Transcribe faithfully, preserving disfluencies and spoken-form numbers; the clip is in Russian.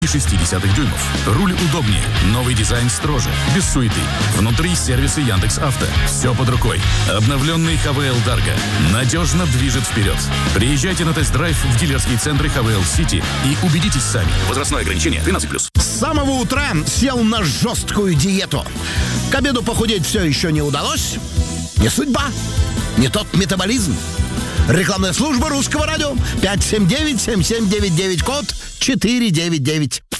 шестьдесят дюймов. Руль удобнее, новый дизайн строже, без суеты. Внутри сервисы Яндекс.Авто. Все под рукой. Обновленный ха вэ эл Дарго надежно движет вперед. Приезжайте на тест-драйв в дилерские центры ха вэ эл Сити и убедитесь сами. Возрастное ограничение тринадцать плюс. С самого утра сел на жесткую диету. К обеду похудеть все еще не удалось. Не судьба, не тот метаболизм. Рекламная служба Русского радио. пять семь девять семь семь девять девять, код четыре девять девять.